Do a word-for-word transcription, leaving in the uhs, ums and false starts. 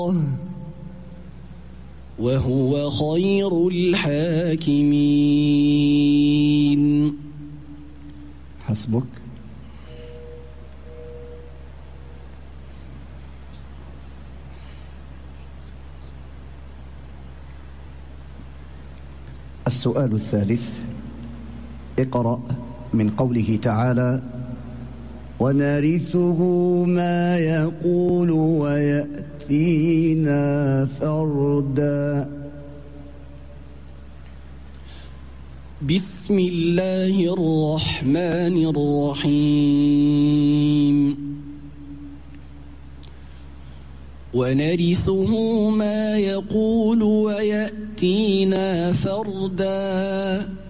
وهو خير الحاكمين. حسبك. السؤال الثالث: اقرأ من قوله تعالى: ونرثه ما يقول ويأتينا فردا. بسم الله الرحمن الرحيم. ونرثه ما يقول ويأتينا فردا.